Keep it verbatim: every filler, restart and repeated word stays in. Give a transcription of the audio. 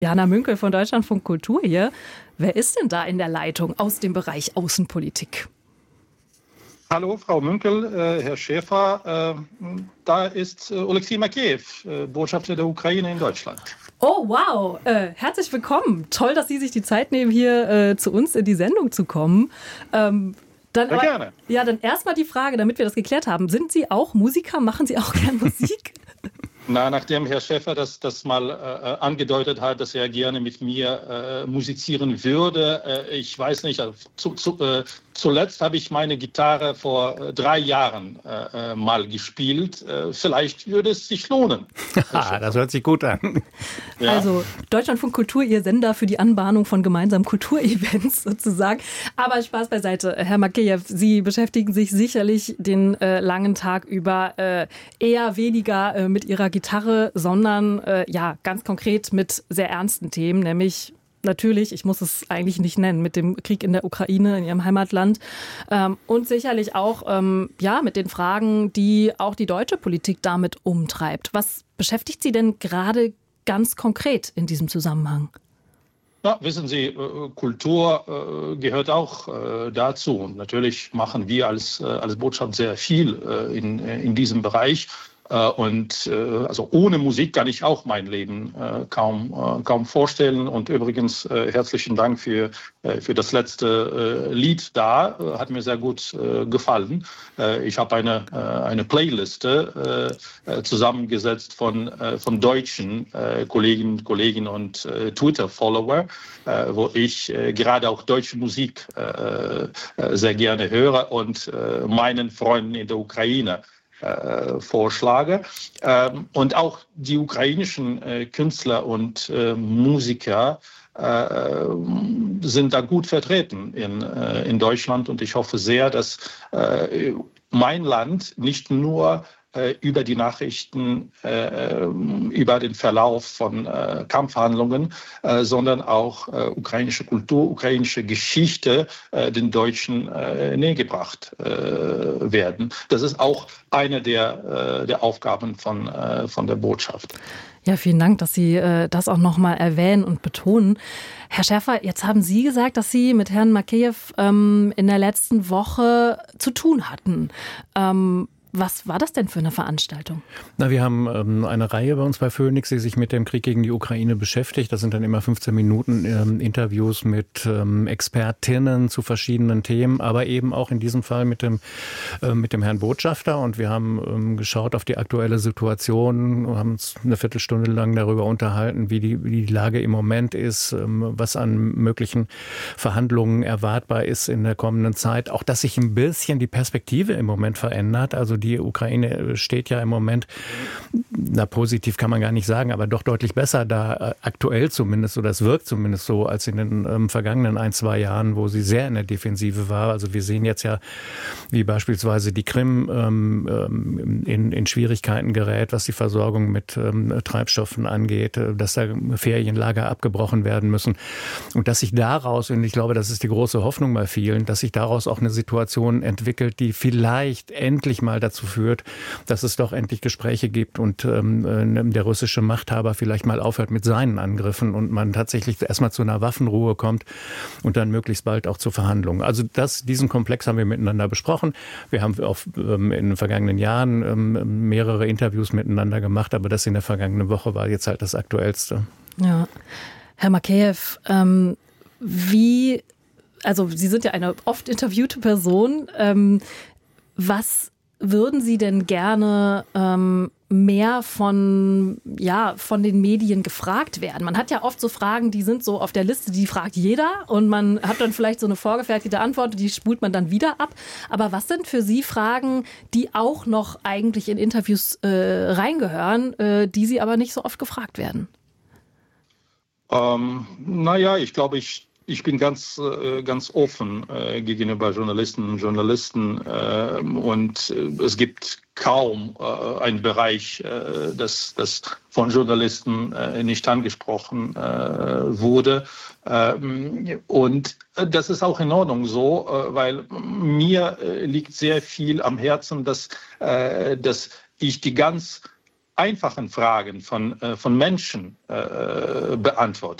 Jana Münkel von Deutschlandfunk Kultur hier. Wer ist denn da in der Leitung aus dem Bereich Außenpolitik? Hallo, Frau Münkel, äh, Herr Schäfer. Äh, da ist äh, Oleksiy Makeyev, äh, Botschafter der Ukraine in Deutschland. Oh, wow. Äh, herzlich willkommen. Toll, dass Sie sich die Zeit nehmen, hier äh, zu uns in die Sendung zu kommen. Ähm, dann Sehr aber, gerne. Ja, dann erstmal die Frage, damit wir das geklärt haben. Sind Sie auch Musiker? Machen Sie auch gern Musik? Na, nachdem Herr Schäfer das, das mal äh, angedeutet hat, dass er gerne mit mir äh, musizieren würde, äh, ich weiß nicht, also zu, zu, äh, zuletzt habe ich meine Gitarre vor äh, drei Jahren äh, mal gespielt. Äh, vielleicht würde es sich lohnen. Das hört sich gut an. Ja. Also Deutschlandfunk Kultur, Ihr Sender für die Anbahnung von gemeinsamen Kulturevents sozusagen. Aber Spaß beiseite, Herr Makeyev, Sie beschäftigen sich sicherlich den äh, langen Tag über äh, eher weniger äh, mit Ihrer Gitarre, sondern äh, ja ganz konkret mit sehr ernsten Themen, nämlich natürlich, ich muss es eigentlich nicht nennen, mit dem Krieg in der Ukraine, in Ihrem Heimatland ähm, und sicherlich auch ähm, ja mit den Fragen, die auch die deutsche Politik damit umtreibt. Was beschäftigt Sie denn gerade ganz konkret in diesem Zusammenhang? Ja, wissen Sie, Kultur gehört auch dazu. Und natürlich machen wir als, als Botschaft sehr viel in, in diesem Bereich. Und also ohne Musik kann ich auch mein Leben kaum, kaum vorstellen. Und übrigens herzlichen Dank für, für das letzte Lied da. Hat mir sehr gut gefallen. Ich habe eine, eine Playliste zusammengesetzt von, von deutschen Kolleginnen und Kollegen und Twitter-Follower, wo ich gerade auch deutsche Musik sehr gerne höre und meinen Freunden in der Ukraine Äh, vorschlage. Ähm, und auch die ukrainischen äh, Künstler und äh, Musiker äh, sind da gut vertreten in, äh, in Deutschland. Und ich hoffe sehr, dass äh, mein Land nicht nur äh, über die Nachrichten, äh, über den Verlauf von äh, Kampfhandlungen, äh, sondern auch äh, ukrainische Kultur, ukrainische Geschichte äh, den Deutschen äh, nähergebracht äh, werden. Das ist auch eine der, äh, der Aufgaben von, äh, von der Botschaft. Ja, vielen Dank, dass Sie äh, das auch nochmal erwähnen und betonen. Herr Schäfer, jetzt haben Sie gesagt, dass Sie mit Herrn Makeyev ähm, in der letzten Woche zu tun hatten. Ähm, Was war das denn für eine Veranstaltung? Na, wir haben ähm, eine Reihe bei uns bei Phoenix, die sich mit dem Krieg gegen die Ukraine beschäftigt. Das sind dann immer fünfzehn Minuten ähm, Interviews mit ähm, Expertinnen zu verschiedenen Themen, aber eben auch in diesem Fall mit dem, äh, mit dem Herrn Botschafter. Und wir haben ähm, geschaut auf die aktuelle Situation, haben uns eine Viertelstunde lang darüber unterhalten, wie die, wie die Lage im Moment ist, ähm, was an möglichen Verhandlungen erwartbar ist in der kommenden Zeit. Auch, dass sich ein bisschen die Perspektive im Moment verändert. Also die Ukraine steht ja im Moment, na positiv kann man gar nicht sagen, aber doch deutlich besser da, aktuell zumindest, oder es wirkt zumindest so, als in den ähm, vergangenen ein, zwei Jahren, wo sie sehr in der Defensive war. Also wir sehen jetzt ja, wie beispielsweise die Krim ähm, in, in Schwierigkeiten gerät, was die Versorgung mit ähm, Treibstoffen angeht, dass da Ferienlager abgebrochen werden müssen. Und dass sich daraus, und ich glaube, das ist die große Hoffnung bei vielen, dass sich daraus auch eine Situation entwickelt, die vielleicht endlich mal dazu führt, dass es doch endlich Gespräche gibt und ähm, der russische Machthaber vielleicht mal aufhört mit seinen Angriffen und man tatsächlich erstmal zu einer Waffenruhe kommt und dann möglichst bald auch zu Verhandlungen. Also das, diesen Komplex haben wir miteinander besprochen. Wir haben auf, ähm, in den vergangenen Jahren ähm, mehrere Interviews miteinander gemacht, aber das in der vergangenen Woche war jetzt halt das Aktuellste. Ja, Herr Makeyev, ähm, wie, also Sie sind ja eine oft interviewte Person, ähm, was würden Sie denn gerne ähm, mehr von, ja, von den Medien gefragt werden? Man hat ja oft so Fragen, die sind so auf der Liste, die fragt jeder und man hat dann vielleicht so eine vorgefertigte Antwort, die spult man dann wieder ab. Aber was sind für Sie Fragen, die auch noch eigentlich in Interviews äh, reingehören, äh, die Sie aber nicht so oft gefragt werden? Ähm, naja, ich glaube, ich Ich bin ganz, ganz offen äh, gegenüber Journalistinnen und Journalisten äh, und äh, es gibt kaum äh, einen Bereich, äh, das, das von Journalisten äh, nicht angesprochen äh, wurde. Ähm, und das ist auch in Ordnung so, äh, weil mir äh, liegt sehr viel am Herzen, dass, äh, dass ich die ganz einfachen Fragen von, äh, von Menschen äh, beantwortet.